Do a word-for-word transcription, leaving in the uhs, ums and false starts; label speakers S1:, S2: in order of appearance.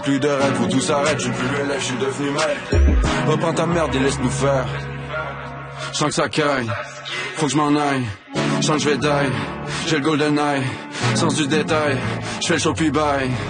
S1: Plus de rêve, faut tout s'arrête, je suis plus le lait, je suis devenu maître. Reprends ta merde et laisse-nous faire. J'sens que ça caille, faut que je m'en aille. J'sens que je vais die, j'ai le golden eye. Sens du détail, j'fais le show puis bye.